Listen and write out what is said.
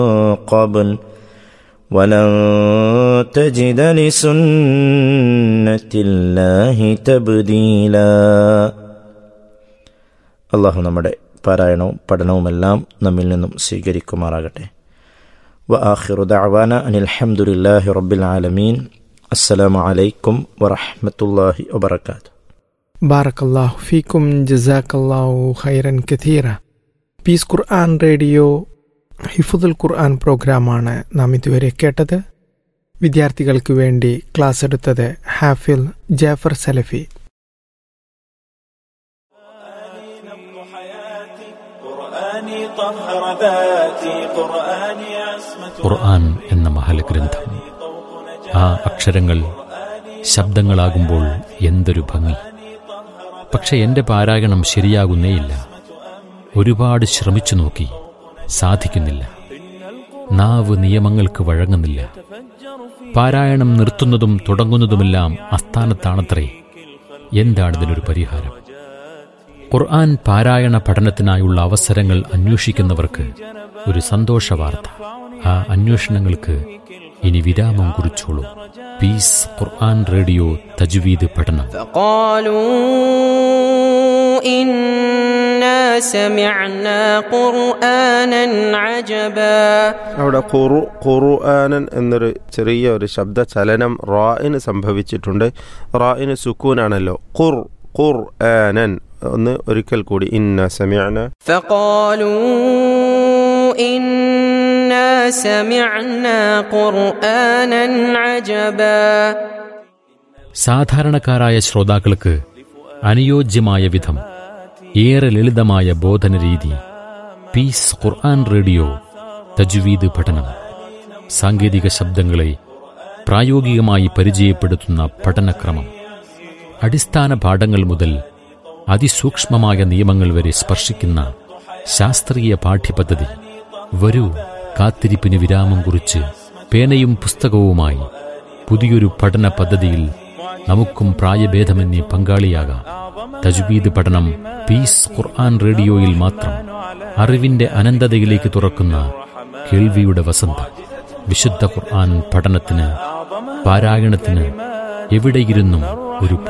قبل ولن تجد لسنة الله تبديلا. അള്ളാഹു നമ്മുടെ പാരായണവും പഠനവുമെല്ലാം നമ്മിൽ നിന്നും സ്വീകരിക്കുമാറാകട്ടെ. വആഖിറു ദഅവാന അനിൽ ഹംദുലില്ലാഹി റബ്ബിൽ ആലമീൻ. അസ്സലാമു അലൈക്കും വറഹ്മത്തുള്ളാഹി വബറകാതുഹു. ബാറക്കല്ലാഹു ഫീക്കും, ജസാക്കല്ലാഹു ഖൈറൻ കതീറ. പീസ് ഖുർആൻ റേഡിയോ ഹിഫ്ദുൽ ഖുർആൻ പ്രോഗ്രാമാണ് നാം ഇതുവരെ കേട്ടത്. വിദ്യാർത്ഥികൾക്ക് വേണ്ടി ക്ലാസ് എടുത്തത് ഹാഫിൽ ജാഫർ സലഫി. ഖുർആൻ എന്ന മഹൽഗ്രന്ഥം, ആ അക്ഷരങ്ങൾ ശബ്ദങ്ങളാകുമ്പോൾ എന്തൊരു ഭംഗി! പക്ഷെ എൻ്റെ പാരായണം ശരിയാകുന്നേയില്ല. ഒരുപാട് ശ്രമിച്ചു നോക്കി, സാധിക്കുന്നില്ല. നാവ് നിയമങ്ങൾക്ക് വഴങ്ങുന്നില്ല. പാരായണം നിർത്തുന്നതും തുടങ്ങുന്നതുമെല്ലാം അസ്ഥാനത്താണത്രേ. എന്താണിതിനൊരു പരിഹാരം? ഖുർആൻ പാരായണ പഠനത്തിനായുള്ള അവസരങ്ങൾ അന്വേഷിക്കുന്നവർക്ക് ഒരു സന്തോഷ വാർത്ത. ആ അന്വേഷണങ്ങൾക്ക് ഇനി വിരാമം കുറിച്ചോളൂ. പീസ് ഖുർആൻ റേഡിയോ തജ്വീദ് പഠനം. അവിടെ ഖുർആനൻ എന്നൊരു ചെറിയ ഒരു ശബ്ദ ചലനം റായിന് സംഭവിച്ചിട്ടുണ്ട്. റായിന് സുക്കൂനാണല്ലോ. ഖുർആനൻ. ഒന്ന് ഒരിക്കൽ കൂടി, ഇന്ന സമിഅന ഫഖാലൂ ഇന്നാ സമിഅനാ ഖുർആനൻ അജബാ. സാധാരണക്കാരായ ശ്രോതാക്കൾക്ക് അനുയോജ്യമായ വിധം ഏറെ ലളിതമായ ബോധന രീതി. പീസ് ഖുർആൻ റേഡിയോ തജ്വീദ് പഠനം. സാങ്കേതിക ശബ്ദങ്ങളെ പ്രായോഗികമായി പരിചയപ്പെടുത്തുന്ന പഠനക്രമം. അടിസ്ഥാന പാഠങ്ങൾ മുതൽ അതിസൂക്ഷ്മമായ നിയമങ്ങൾ വരെ സ്പർശിക്കുന്ന ശാസ്ത്രീയ പാഠ്യപദ്ധതി. വരൂ, കാത്തിരിപ്പിന് വിരാമം കുറിച്ച് പേനയും പുസ്തകവുമായി പുതിയൊരു പഠന പദ്ധതിയിൽ നമുക്കും പ്രായഭേദമന്യേ പങ്കാളിയാകാം. തജ്വീദ് പഠനം പീസ് ഖുർആൻ റേഡിയോയിൽ മാത്രം. അറിവിന്റെ അനന്തതയിലേക്ക് തുറക്കുന്ന കേൾവിയുടെ വസന്തം. വിശുദ്ധ ഖുർആൻ പഠനത്തിന്, പാരായണത്തിന് എവിടെയിരുന്നും ഒരു